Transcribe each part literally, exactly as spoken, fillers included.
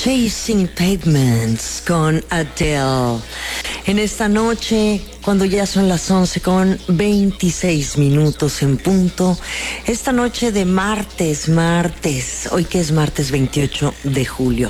Chasing Pavements con Adele. En esta noche, cuando ya son las once con veintiséis minutos en punto, esta noche de martes, martes, hoy que es martes veintiocho de julio.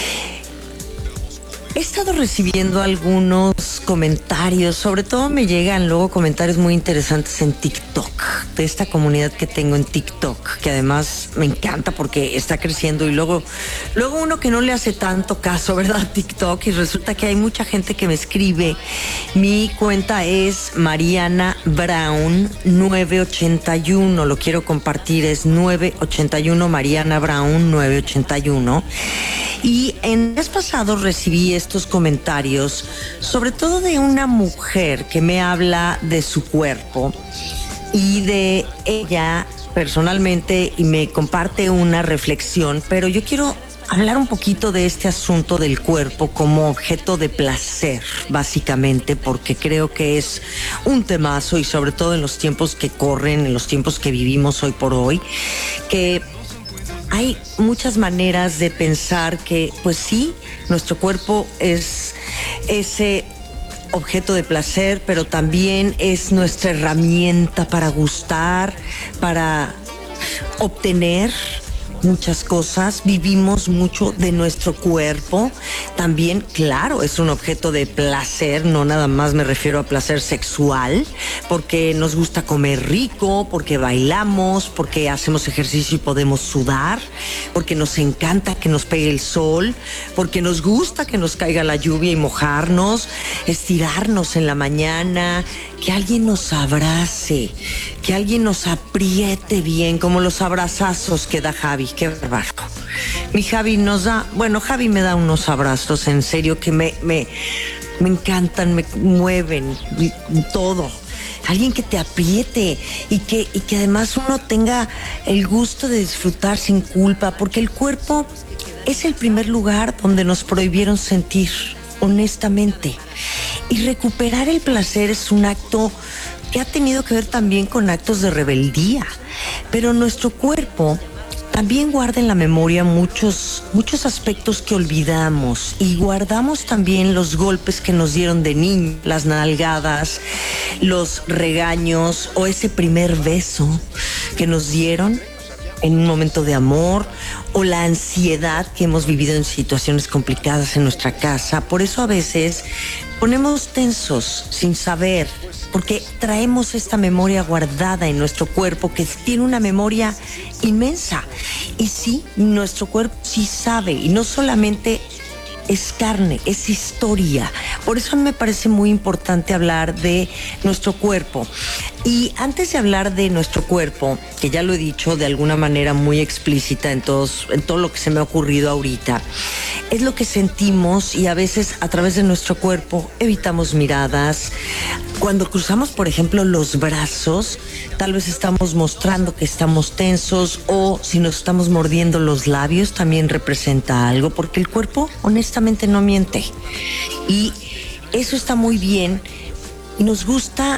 He estado recibiendo algunos comentarios, sobre todo me llegan luego comentarios muy interesantes en TikTok, de esta comunidad que tengo en TikTok, que además me encanta porque está creciendo y luego, luego uno que no le hace tanto caso, ¿verdad? TikTok, y resulta que hay mucha gente que me escribe. Mi cuenta es Mariana Brown nueve ochenta y uno, lo quiero compartir, es nueve ochenta y uno, Mariana Brown nueve ochenta y uno. Y en el mes pasado recibí estos comentarios, sobre todo de una mujer que me habla de su cuerpo y de ella personalmente, y me comparte una reflexión, pero yo quiero hablar un poquito de este asunto del cuerpo como objeto de placer, básicamente, porque creo que es un temazo, y sobre todo en los tiempos que corren, en los tiempos que vivimos hoy por hoy, que hay muchas maneras de pensar que, pues sí, nuestro cuerpo es ese objeto de placer, pero también es nuestra herramienta para gustar, para obtener muchas cosas. Vivimos mucho de nuestro cuerpo. También, claro, es un objeto de placer, no nada más me refiero a placer sexual, porque nos gusta comer rico, porque bailamos, porque hacemos ejercicio y podemos sudar, porque nos encanta que nos pegue el sol, porque nos gusta que nos caiga la lluvia y mojarnos, estirarnos en la mañana, que alguien nos abrace, que alguien nos apriete bien, como los abrazazos que da Javi. Qué bárbaro. Mi Javi nos da, bueno, Javi me da unos abrazos, en serio, que me, me, me encantan, me mueven, todo. Alguien que te apriete y que, y que además uno tenga el gusto de disfrutar sin culpa, porque el cuerpo es el primer lugar donde nos prohibieron sentir, honestamente. Y recuperar el placer es un acto que ha tenido que ver también con actos de rebeldía, pero nuestro cuerpo también guarda en la memoria muchos, muchos aspectos que olvidamos, y guardamos también los golpes que nos dieron de niño, las nalgadas, los regaños o ese primer beso que nos dieron en un momento de amor, o la ansiedad que hemos vivido en situaciones complicadas en nuestra casa. Por eso a veces ponemos tensos sin saber, porque traemos esta memoria guardada en nuestro cuerpo, que tiene una memoria inmensa. Y sí, nuestro cuerpo sí sabe, y no solamente es carne, es historia. Por eso me parece muy importante hablar de nuestro cuerpo. Y antes de hablar de nuestro cuerpo, que ya lo he dicho de alguna manera muy explícita en, todos, en todo lo que se me ha ocurrido ahorita, es lo que sentimos, y a veces a través de nuestro cuerpo evitamos miradas. Cuando cruzamos, por ejemplo, los brazos, tal vez estamos mostrando que estamos tensos, o si nos estamos mordiendo los labios también representa algo, porque el cuerpo honestamente no miente. Y eso está muy bien, y nos gusta.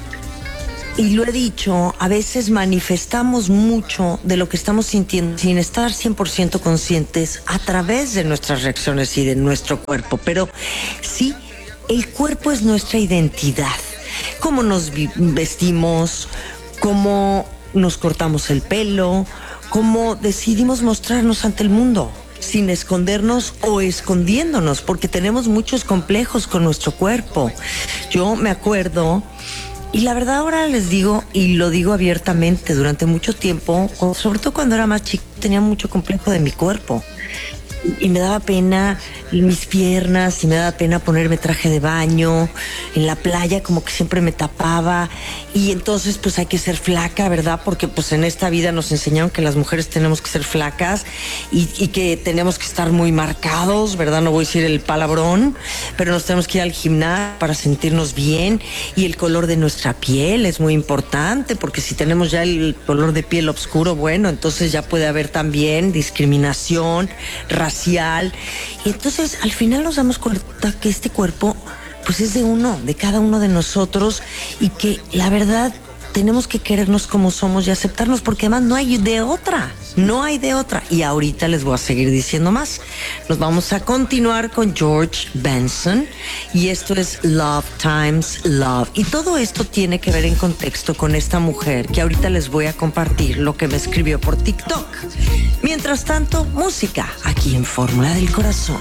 Y lo he dicho, a veces manifestamos mucho de lo que estamos sintiendo sin estar cien por ciento conscientes a través de nuestras reacciones y de nuestro cuerpo. Pero sí, el cuerpo es nuestra identidad. Cómo nos vestimos, cómo nos cortamos el pelo, cómo decidimos mostrarnos ante el mundo, sin escondernos o escondiéndonos, porque tenemos muchos complejos con nuestro cuerpo. Yo me acuerdo. Y la verdad ahora les digo, y lo digo abiertamente, durante mucho tiempo, sobre todo cuando era más chica, tenía mucho complejo de mi cuerpo. Y me daba pena mis piernas, y me daba pena ponerme traje de baño. En la playa como que siempre me tapaba. Y entonces pues hay que ser flaca, ¿verdad? Porque pues en esta vida nos enseñaron que las mujeres tenemos que ser flacas, y, y que tenemos que estar muy marcados, ¿verdad? No voy a decir el palabrón, pero nos tenemos que ir al gimnasio para sentirnos bien. Y el color de nuestra piel es muy importante, porque si tenemos ya el color de piel oscuro, bueno, entonces ya puede haber también discriminación racial. Y entonces al final nos damos cuenta que este cuerpo pues es de uno, de cada uno de nosotros, y que la verdad tenemos que querernos como somos y aceptarnos, porque además no hay de otra, no hay de otra. Y ahorita les voy a seguir diciendo más. Nos vamos a continuar con George Benson y esto es Love Times Love. Y todo esto tiene que ver en contexto con esta mujer que ahorita les voy a compartir lo que me escribió por TikTok. Mientras tanto, música aquí en Fórmula del Corazón.